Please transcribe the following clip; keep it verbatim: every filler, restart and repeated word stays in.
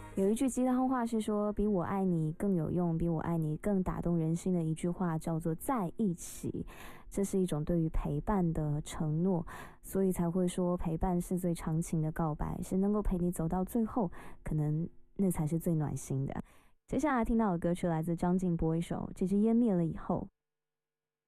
有一句鸡汤话是说，比我爱你更有用，比我爱你更打动人心的一句话叫做在一起。这是一种对于陪伴的承诺，所以才会说陪伴是最长情的告白，是能够陪你走到最后，可能那才是最暖心的。接下来听到的歌曲来自张静波一首《这支烟灭了以后》。